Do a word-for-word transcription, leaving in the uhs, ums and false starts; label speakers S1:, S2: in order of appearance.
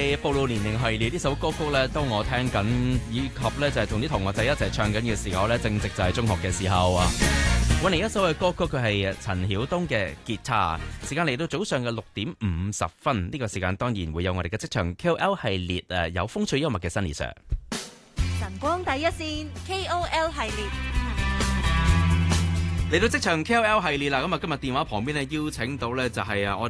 S1: 係暴露年齡系列呢首歌曲咧，當我聽緊，以及咧就係同啲同學仔一齊唱緊嘅時候咧，正值就係中學嘅時候啊。揾嚟一首嘅歌曲，佢係陳曉東嘅《吉他》。時間嚟到早上嘅六點五十分，呢、這個時間當然會有我哋嘅職場 K O L 系列誒，有風趣幽默嘅 Sunny Sir。
S2: 晨光第一線 K O L 系列。
S1: 嚟到職場 K O L 系列啦，咁啊今日電話旁邊咧邀請到咧就係啊我